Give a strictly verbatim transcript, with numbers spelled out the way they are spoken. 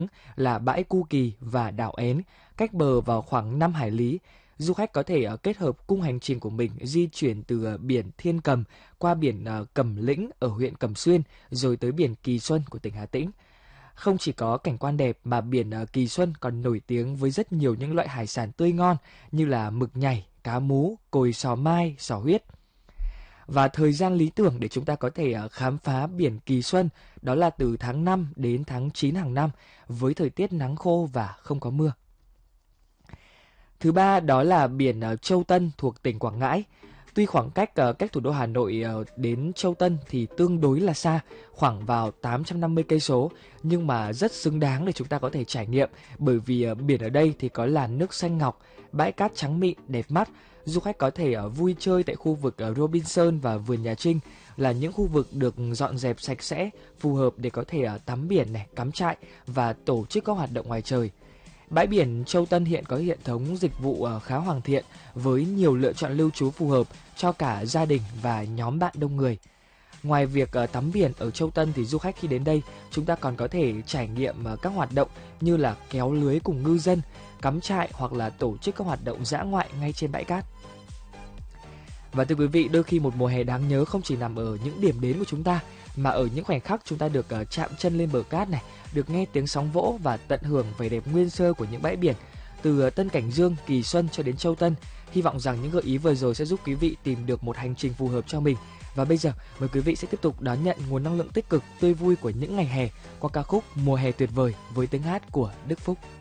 là bãi Cu Kỳ và đảo Én, cách bờ vào khoảng năm hải lý. Du khách có thể uh, kết hợp cung hành trình của mình di chuyển từ uh, biển Thiên Cầm qua biển uh, Cẩm Lĩnh ở huyện Cẩm Xuyên rồi tới biển Kỳ Xuân của tỉnh Hà Tĩnh. Không chỉ có cảnh quan đẹp mà biển uh, Kỳ Xuân còn nổi tiếng với rất nhiều những loại hải sản tươi ngon như là mực nhảy, cá mú, cồi sò mai, sò huyết. Và thời gian lý tưởng để chúng ta có thể uh, khám phá biển Kỳ Xuân đó là từ tháng năm đến tháng chín hàng năm với thời tiết nắng khô và không có mưa. Thứ ba đó là biển uh, Châu Tân thuộc tỉnh Quảng Ngãi. Tuy khoảng cách uh, cách thủ đô Hà Nội uh, đến Châu Tân thì tương đối là xa, khoảng vào tám trăm năm mươi cây số, nhưng mà rất xứng đáng để chúng ta có thể trải nghiệm, bởi vì uh, biển ở đây thì có làn nước xanh ngọc, bãi cát trắng mịn đẹp mắt. Du khách có thể uh, vui chơi tại khu vực uh, Robinson và vườn Nhà Trinh, là những khu vực được dọn dẹp sạch sẽ, phù hợp để có thể uh, tắm biển này, cắm trại và tổ chức các hoạt động ngoài trời. Bãi biển Châu Tân hiện có hệ thống dịch vụ khá hoàn thiện với nhiều lựa chọn lưu trú phù hợp cho cả gia đình và nhóm bạn đông người. Ngoài việc tắm biển ở Châu Tân thì du khách khi đến đây chúng ta còn có thể trải nghiệm các hoạt động như là kéo lưới cùng ngư dân, cắm trại hoặc là tổ chức các hoạt động dã ngoại ngay trên bãi cát. Và thưa quý vị, đôi khi một mùa hè đáng nhớ không chỉ nằm ở những điểm đến của chúng ta mà ở những khoảnh khắc chúng ta được uh, chạm chân lên bờ cát này, được nghe tiếng sóng vỗ và tận hưởng vẻ đẹp nguyên sơ của những bãi biển từ uh, Tân Cảnh Dương, Kỳ Xuân cho đến Châu Tân. Hy vọng rằng những gợi ý vừa rồi sẽ giúp quý vị tìm được một hành trình phù hợp cho mình. Và bây giờ mời quý vị sẽ tiếp tục đón nhận nguồn năng lượng tích cực tươi vui của những ngày hè qua ca khúc Mùa hè tuyệt vời với tiếng hát của Đức Phúc.